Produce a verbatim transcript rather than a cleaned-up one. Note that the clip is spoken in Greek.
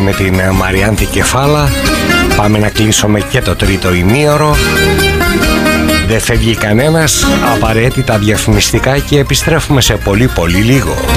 με την Μαριάνθη Κεφάλα. Πάμε να κλείσουμε και το τρίτο ημίωρο. Δεν φεύγει κανένας, απαραίτητα διαφημιστικά και επιστρέφουμε σε πολύ πολύ λίγο.